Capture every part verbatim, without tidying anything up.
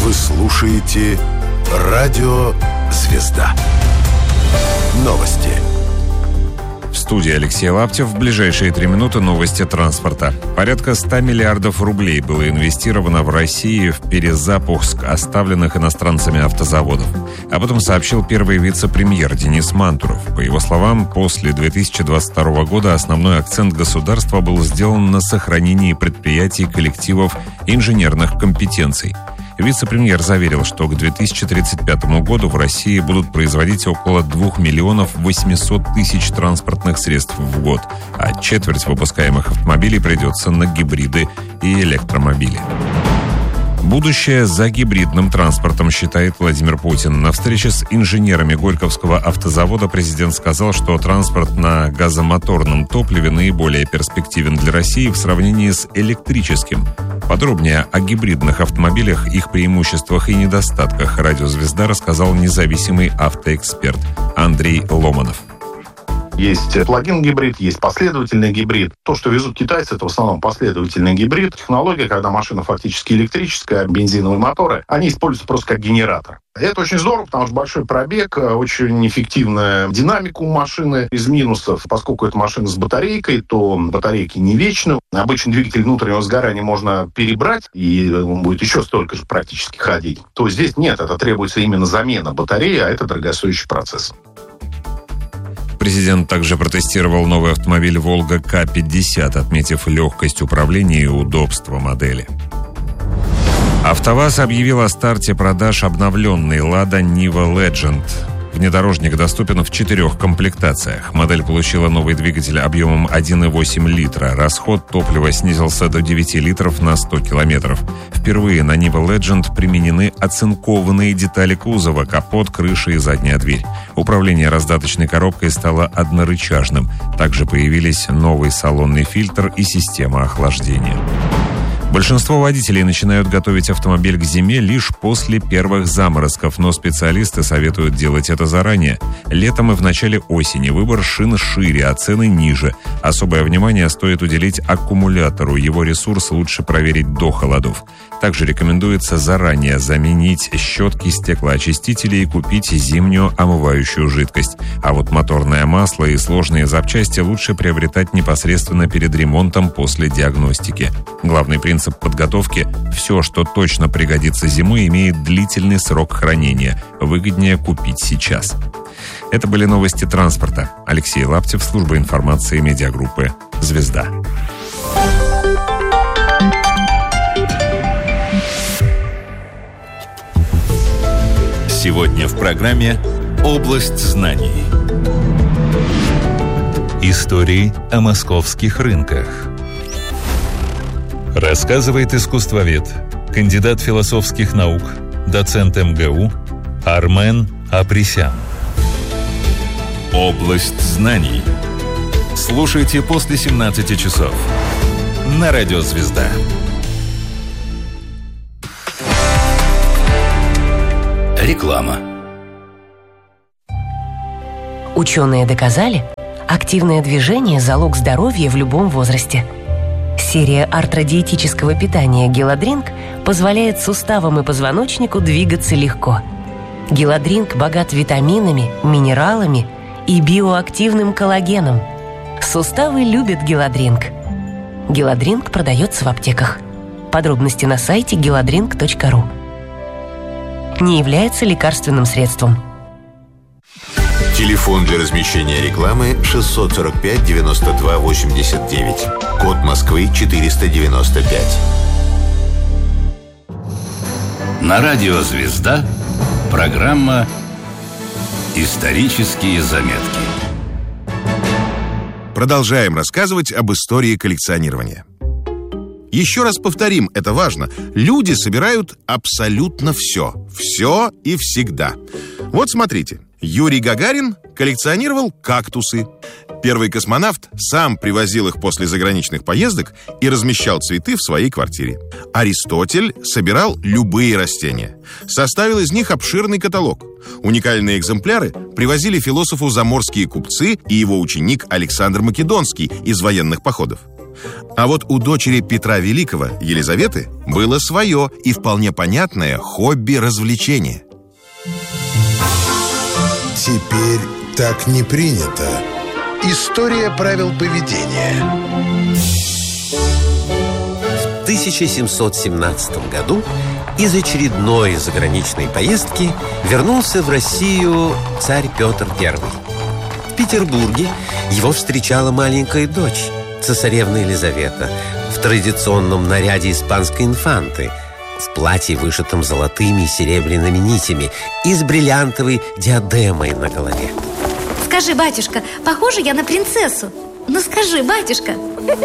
Вы слушаете «Радио Звезда». Новости. В студии Алексей Лаптев. В ближайшие три минуты новости транспорта. Порядка ста миллиардов рублей было инвестировано в России в перезапуск оставленных иностранцами автозаводов. Об этом сообщил первый вице-премьер Денис Мантуров. По его словам, после две тысячи двадцать второго года основной акцент государства был сделан на сохранении предприятий, коллективов, инженерных компетенций. Вице-премьер заверил, что к две тысячи тридцать пятому году в России будут производить около двух миллионов восьмисот тысяч транспортных средств в год, а четверть выпускаемых автомобилей придется на гибриды и электромобили. Будущее за гибридным транспортом, считает Владимир Путин. На встрече с инженерами Горьковского автозавода президент сказал, что транспорт на газомоторном топливе наиболее перспективен для России в сравнении с электрическим. Подробнее о гибридных автомобилях, их преимуществах и недостатках «Радио Звезда» рассказал независимый автоэксперт Андрей Ломанов. Есть плагин-гибрид, есть последовательный гибрид. То, что везут китайцы, это в основном последовательный гибрид. Технология, когда машина фактически электрическая, бензиновые моторы, они используются просто как генератор. Это очень здорово, потому что большой пробег, очень эффективная динамика у машины. Из минусов, поскольку это машина с батарейкой, то батарейки не вечны. Обычный двигатель внутреннего сгорания можно перебрать, и он будет еще столько же практически ходить. То здесь нет, это требуется именно замена батареи, а это дорогостоящий процесс. Президент также протестировал новый автомобиль «Волга К пятьдесят», отметив легкость управления и удобство модели. АвтоВАЗ объявил о старте продаж обновленной «Лада Нива Legend». Внедорожник доступен в четырех комплектациях. Модель получила новый двигатель объемом один и восемь литра. Расход топлива снизился до девяти литров на сто километров. Впервые на Нива Legend применены оцинкованные детали кузова, капот, крыша и задняя дверь. Управление раздаточной коробкой стало однорычажным. Также появились новый салонный фильтр и система охлаждения. Большинство водителей начинают готовить автомобиль к зиме лишь после первых заморозков, но специалисты советуют делать это заранее. Летом и в начале осени выбор шин шире, а цены ниже. Особое внимание стоит уделить аккумулятору, его ресурс лучше проверить до холодов. Также рекомендуется заранее заменить щетки стеклоочистителей и купить зимнюю омывающую жидкость. А вот моторное масло и сложные запчасти лучше приобретать непосредственно перед ремонтом после диагностики. Главный принцип подготовки – все, что точно пригодится зимой, имеет длительный срок хранения. Выгоднее купить сейчас. Это были новости транспорта. Алексей Лаптев, служба информации медиагруппы «Звезда». Сегодня в программе «Область знаний». Истории о московских рынках. Рассказывает искусствовед, кандидат философских наук, доцент эм гэ у Армен Апресян. «Область знаний». Слушайте после семнадцати часов на Радио Звезда. Реклама. Ученые доказали, активное движение – залог здоровья в любом возрасте. Серия артродиетического питания «Геладринк» позволяет суставам и позвоночнику двигаться легко. «Геладринк» богат витаминами, минералами и биоактивным коллагеном. Суставы любят «Геладринк». «Геладринк» продается в аптеках. Подробности на сайте геладринк точка ру. Не является лекарственным средством. Телефон для размещения рекламы шестьсот сорок пять девяносто два восемьдесят девять. Код Москвы четыреста девяносто пять. На Радио Звезда программа «Исторические заметки». Продолжаем рассказывать об истории коллекционирования. Еще раз повторим, это важно. Люди собирают абсолютно все. Все и всегда. Вот смотрите. Юрий Гагарин коллекционировал кактусы. Первый космонавт сам привозил их после заграничных поездок и размещал цветы в своей квартире. Аристотель собирал любые растения. Составил из них обширный каталог. Уникальные экземпляры привозили философу заморские купцы и его ученик Александр Македонский из военных походов. А вот у дочери Петра Великого, Елизаветы, было свое и вполне понятное хобби-развлечение. Теперь так не принято. История правил поведения. В тысяча семьсот семнадцатом году из очередной заграничной поездки вернулся в Россию царь Петр Первый. В Петербурге его встречала маленькая дочь, цесаревна Елизавета, в традиционном наряде испанской инфанты, в платье, вышитом золотыми и серебряными нитями и с бриллиантовой диадемой на голове. Скажи, батюшка, похожа я на принцессу? Ну скажи, батюшка.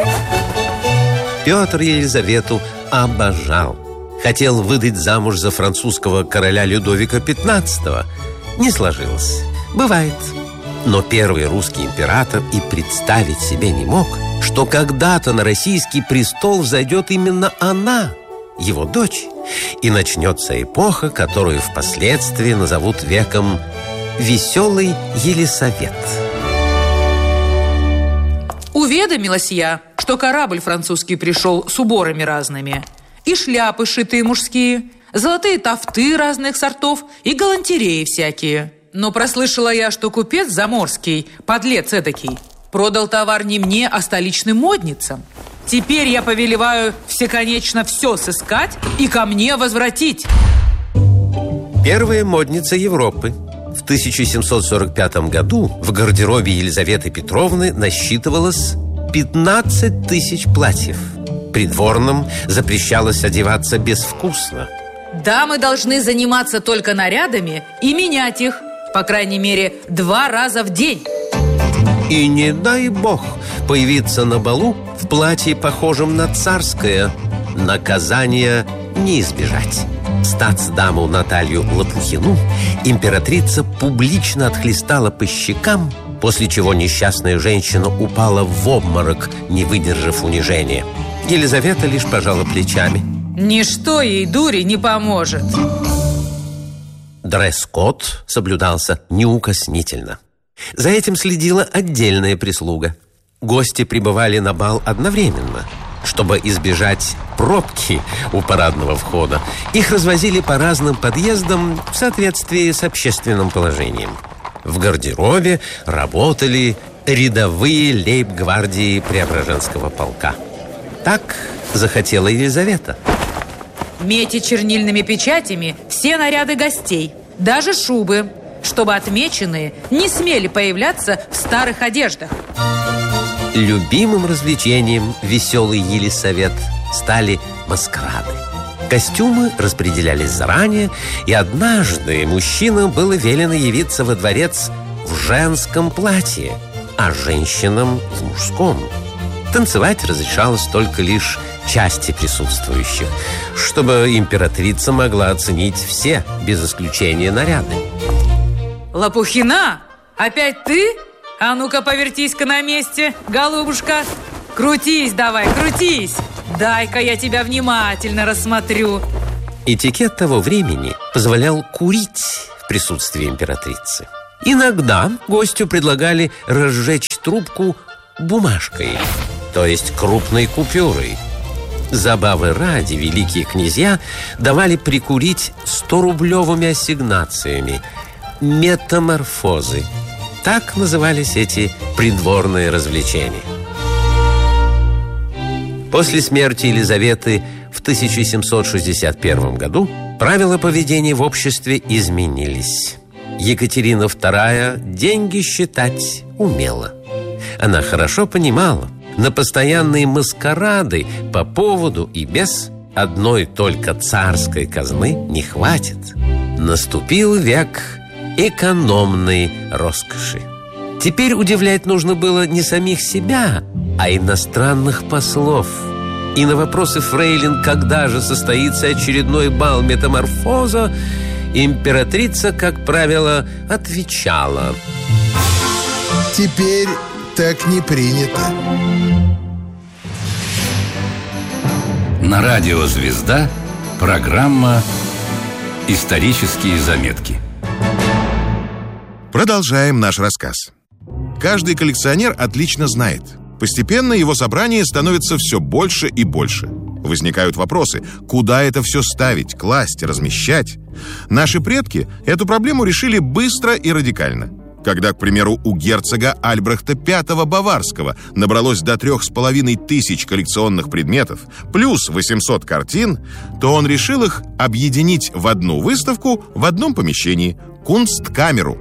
Петр Елизавету обожал. Хотел выдать замуж за французского короля Людовика пятнадцатого. Не сложилось. Бывает. Но первый русский император и представить себе не мог, что когда-то на российский престол взойдет именно она, его дочь, и начнется эпоха, которую впоследствии назовут веком «Веселый Елисавет». Уведомилась я, что корабль французский пришел с уборами разными. И шляпы шитые мужские, золотые тафты разных сортов и галантереи всякие. Но прослышала я, что купец заморский, подлец эдакий, продал товар не мне, а столичным модницам. Теперь я повелеваю всеконечно все сыскать и ко мне возвратить. Первая модница Европы. В тысяча семьсот сорок пятом году в гардеробе Елизаветы Петровны насчитывалось пятнадцать тысяч платьев. Придворным запрещалось одеваться безвкусно. Дамы должны заниматься только нарядами и менять их, по крайней мере, два раза в день. И не дай бог появиться на балу в платье, похожем на царское. Наказания не избежать. Статсдаму Наталью Лопухину императрица публично отхлестала по щекам, после чего несчастная женщина упала в обморок, не выдержав унижения. Елизавета лишь пожала плечами. Ничто ей, дури, не поможет. Дресс-код соблюдался неукоснительно. За этим следила отдельная прислуга. Гости прибывали на бал одновременно. Чтобы избежать пробки у парадного входа, их развозили по разным подъездам в соответствии с общественным положением. В гардеробе работали рядовые лейб-гвардии Преображенского полка. Так захотела Елизавета. Мети чернильными печатями все наряды гостей, даже шубы, чтобы отмеченные не смели появляться в старых одеждах. Любимым развлечением веселый Елисавет стали маскарады. Костюмы распределялись заранее, и однажды мужчинам было велено явиться во дворец в женском платье, а женщинам в мужском. Танцевать разрешалось только лишь части присутствующих, чтобы императрица могла оценить все, без исключения, наряды. Лопухина, опять ты? А ну-ка, повертись-ка на месте, голубушка. Крутись давай, крутись. Дай-ка я тебя внимательно рассмотрю. Этикет того времени позволял курить в присутствии императрицы. Иногда гостю предлагали разжечь трубку бумажкой, то есть крупной купюрой. Забавы ради великие князья давали прикурить сторублевыми ассигнациями – метаморфозы. Так назывались эти придворные развлечения. После смерти Елизаветы в тысяча семьсот шестьдесят первом году правила поведения в обществе изменились. Екатерина вторая деньги считать умела. Она хорошо понимала, на постоянные маскарады по поводу и без одной только царской казны не хватит. Наступил век экономной роскоши. Теперь удивлять нужно было не самих себя, а иностранных послов. И на вопросы фрейлин, когда же состоится очередной бал метаморфоза, императрица, как правило, отвечала: теперь так не принято. На радио «Звезда» программа «Исторические заметки». Продолжаем наш рассказ. Каждый коллекционер отлично знает: Постепенно его собрание становится все больше и больше. Возникают вопросы, куда это все ставить, класть, размещать. Наши предки эту проблему решили быстро и радикально. Когда, к примеру, у герцога Альбрехта Пятого Баварского набралось до трех с половиной тысяч коллекционных предметов, плюс восемьсот картин, то он решил их объединить в одну выставку в одном помещении – Кунсткамеру.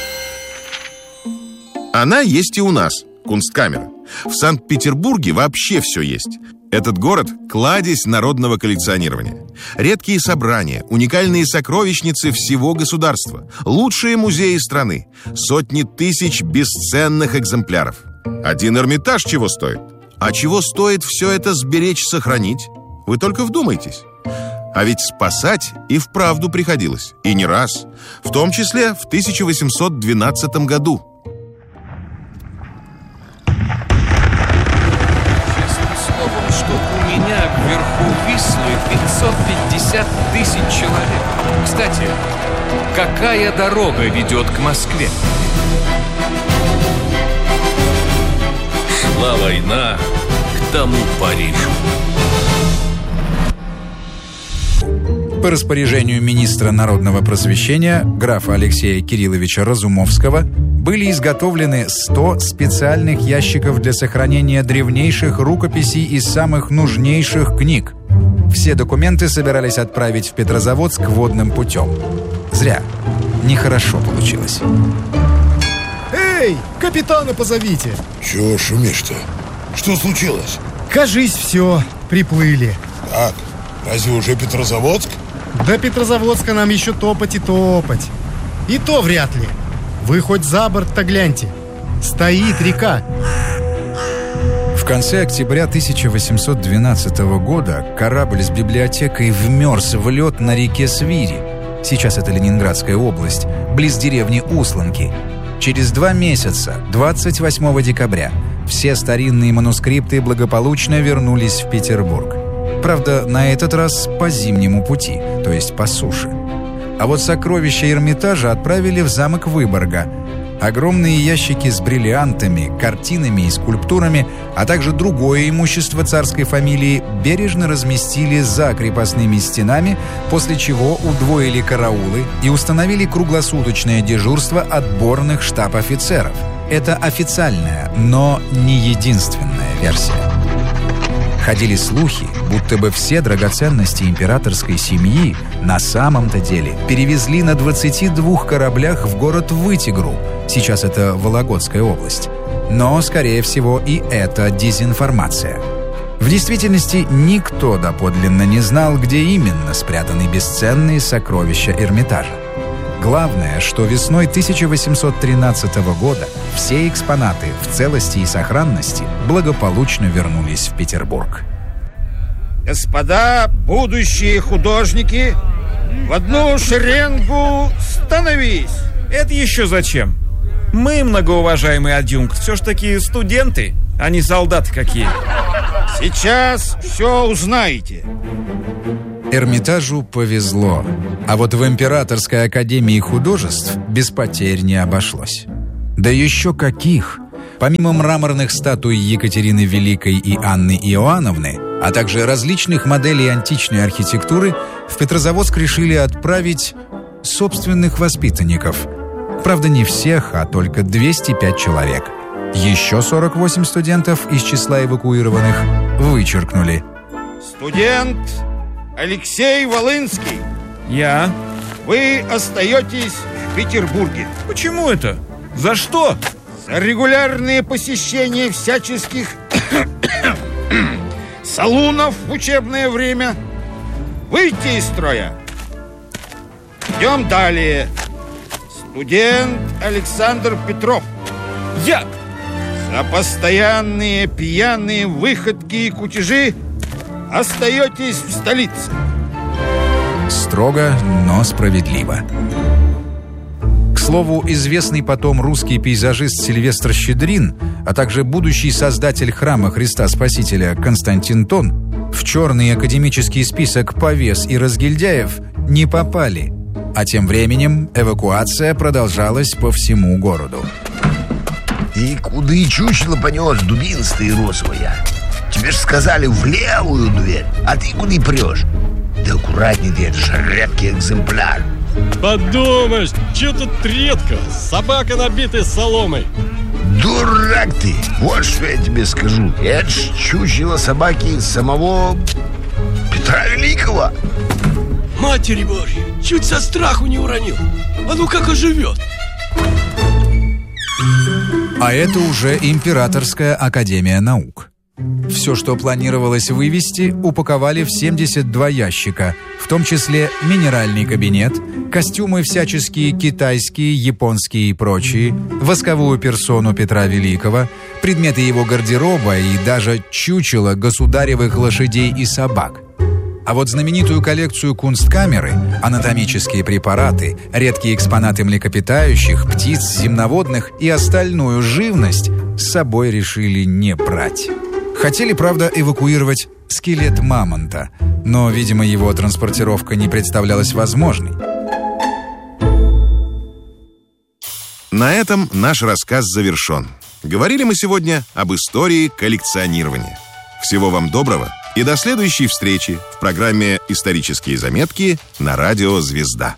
Она есть и у нас, Кунсткамера. В Санкт-Петербурге вообще все есть. Этот город – кладезь народного коллекционирования. Редкие собрания, уникальные сокровищницы всего государства, лучшие музеи страны, сотни тысяч бесценных экземпляров. Один Эрмитаж чего стоит? А чего стоит все это сберечь, сохранить? Вы только вдумайтесь. А ведь спасать и вправду приходилось. И не раз. В том числе в тысяча восемьсот двенадцатом году. Вверху Вислы пятьсот пятьдесят тысяч человек. Кстати, какая дорога ведет к Москве? Шла война к тому Парижу. По распоряжению министра народного просвещения графа Алексея Кирилловича Разумовского были изготовлены сто специальных ящиков для сохранения древнейших рукописей из самых нужнейших книг. Все документы собирались отправить в Петрозаводск водным путем. Зря. Нехорошо получилось. Эй, капитана позовите! Чего шумишь-то? Что случилось? Кажись, все, приплыли. Так, разве уже Петрозаводск? До Петрозаводска нам еще топать и топать. И то вряд ли. Вы хоть за борт-то гляньте. Стоит река. В конце октября тысяча восемьсот двенадцатого года корабль с библиотекой вмерз в лед на реке Свири. Сейчас это Ленинградская область, близ деревни Усланки. Через два месяца, двадцать восьмого декабря, все старинные манускрипты благополучно вернулись в Петербург. Правда, на этот раз по зимнему пути, то есть по суше. А вот сокровища Эрмитажа отправили в замок Выборга. Огромные ящики с бриллиантами, картинами и скульптурами, а также другое имущество царской фамилии бережно разместили за крепостными стенами, после чего удвоили караулы и установили круглосуточное дежурство отборных штаб-офицеров. Это официальная, но не единственная версия. Ходили слухи, будто бы все драгоценности императорской семьи на самом-то деле перевезли на двадцати двух кораблях в город Вытегру. Сейчас это Вологодская область. Но, скорее всего, и это дезинформация. В действительности никто доподлинно не знал, где именно спрятаны бесценные сокровища Эрмитажа. Главное, что весной тысяча восемьсот тринадцатого года все экспонаты в целости и сохранности благополучно вернулись в Петербург. Господа будущие художники, в одну шеренгу становись! Это еще зачем? Мы, многоуважаемый адъюнкт, все ж таки студенты, а не солдаты какие. Сейчас все узнаете. Эрмитажу повезло, а вот в Императорской академии художеств без потерь не обошлось. Да еще каких! Помимо мраморных статуй Екатерины Великой и Анны Иоанновны, а также различных моделей античной архитектуры, в Петрозаводск решили отправить собственных воспитанников. Правда, не всех, а только двести пять человек. Еще сорок восемь студентов из числа эвакуированных вычеркнули. Студент Алексей Волынский. Я? Вы остаетесь в Петербурге. Почему это? За что? За регулярные посещения всяческих салунов в учебное время. Выйти из строя. Идем далее. Студент Александр Петров. Я? За постоянные пьяные выходки и кутежи остаетесь в столице. Строго, но справедливо. К слову, известный потом русский пейзажист Сильвестр Щедрин, а также будущий создатель храма Христа Спасителя Константин Тон в черный академический список повес и разгильдяев не попали. А тем временем эвакуация продолжалась по всему городу. Ты куда чучело понес, дубинстая розовая? Тебе ж сказали в левую дверь, а ты куда прешь? Да аккуратней ты, это же редкий экземпляр. Подумаешь, что тут редко? Собака, набитая соломой. Дурак ты! Вот что я тебе скажу. Это ж чучело собаки самого Петра Великого. Матери Божьи, чуть со страху не уронил. А ну как оживет. А это уже Императорская академия наук. Все, что планировалось вывести, упаковали в семьдесят два ящика, в том числе минеральный кабинет, костюмы всяческие китайские, японские и прочие, восковую персону Петра Великого, предметы его гардероба и даже чучело государевых лошадей и собак. А вот знаменитую коллекцию кунсткамеры, анатомические препараты, редкие экспонаты млекопитающих, птиц, земноводных и остальную живность с собой решили не брать. Хотели, правда, эвакуировать скелет мамонта, но, видимо, его транспортировка не представлялась возможной. На этом наш рассказ завершен. Говорили мы сегодня об истории коллекционирования. Всего вам доброго и до следующей встречи в программе «Исторические заметки» на радио «Звезда».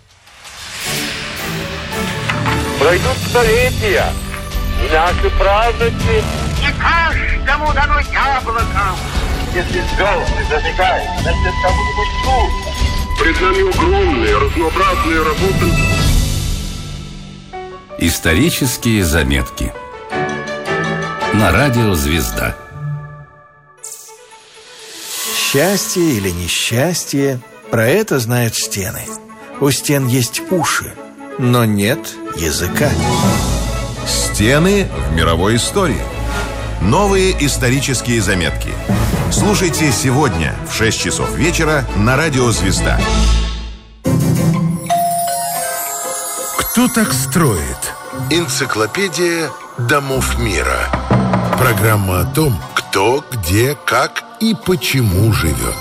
Пройдут столетия, и наши праздники не каждому дано яблоко. Если звезды зажигают, значит, кому-нибудь тут. Пред нами огромные, разнообразные работы. Исторические заметки на радио «Звезда». Счастье или несчастье, про это знают стены. У стен есть уши, но нет языка. Стены в мировой истории. Новые исторические заметки. Слушайте сегодня в шесть часов вечера на радио «Звезда». Кто так строит? Энциклопедия домов мира. Программа о том, кто, где, как и почему живет.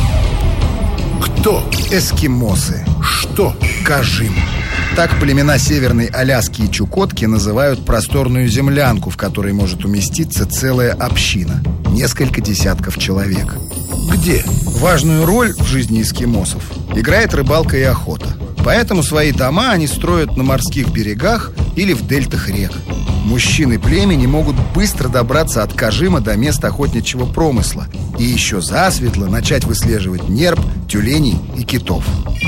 Кто? Эскимосы. Что? Кажим. Так племена Северной Аляски и Чукотки называют просторную землянку, в которой может уместиться целая община. Несколько десятков человек. Где? Важную роль в жизни эскимосов играет рыбалка и охота. Поэтому свои дома они строят на морских берегах или в дельтах рек. Мужчины племени могут быстро добраться от Кажима до мест охотничьего промысла и еще засветло начать выслеживать нерп, тюленей и китов.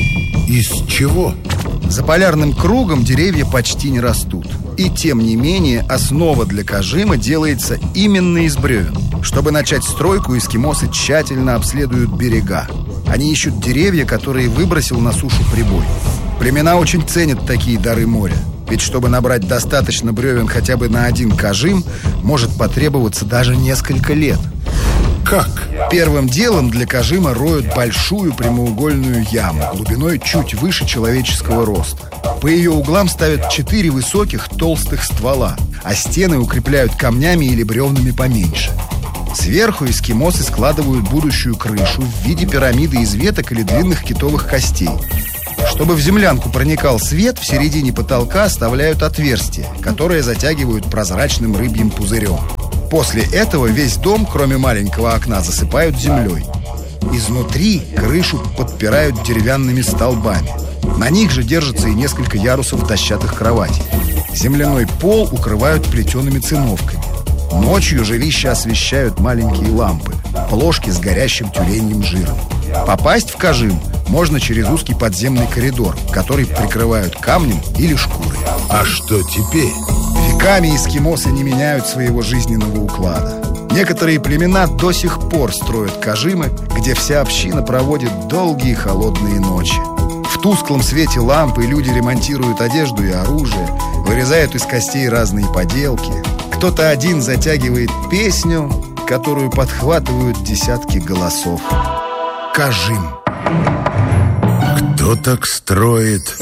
Из чего? За полярным кругом деревья почти не растут. И тем не менее основа для Кажима делается именно из бревен. Чтобы начать стройку, эскимосы тщательно обследуют берега. Они ищут деревья, которые выбросил на сушу прибой. Племена очень ценят такие дары моря. Ведь чтобы набрать достаточно бревен хотя бы на один Кажим, может потребоваться даже несколько лет. Как? Первым делом для Кажима роют большую прямоугольную яму глубиной чуть выше человеческого роста. По ее углам ставят четыре высоких толстых ствола, а стены укрепляют камнями или бревнами поменьше. Сверху эскимосы складывают будущую крышу в виде пирамиды из веток или длинных китовых костей. Чтобы в землянку проникал свет, в середине потолка оставляют отверстие, которое затягивают прозрачным рыбьим пузырем. После этого весь дом, кроме маленького окна, засыпают землей. Изнутри крышу подпирают деревянными столбами. На них же держится и несколько ярусов дощатых кроватей. Земляной пол укрывают плетеными циновками. Ночью жилища освещают маленькие лампы, плошки с горящим тюленьим жиром. Попасть в Кажим можно через узкий подземный коридор, который прикрывают камнем или шкурой. А что теперь? Веками эскимосы не меняют своего жизненного уклада. Некоторые племена до сих пор строят Кажимы, где вся община проводит долгие холодные ночи. В тусклом свете лампы люди ремонтируют одежду и оружие, вырезают из костей разные поделки. Кто-то один затягивает песню, которую подхватывают десятки голосов. Кажим. Кто так строит